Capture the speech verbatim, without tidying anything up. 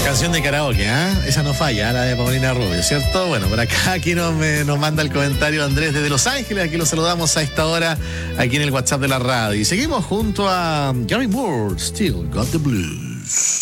Canción de karaoke, ¿ah? ¿eh? Esa no falla, la de Paulina Rubio, ¿cierto? Bueno, por acá aquí nos, me, nos manda el comentario Andrés desde Los Ángeles. Aquí lo saludamos a esta hora, aquí en el WhatsApp de la radio. Y seguimos junto a Gary Moore, Still Got the Blues.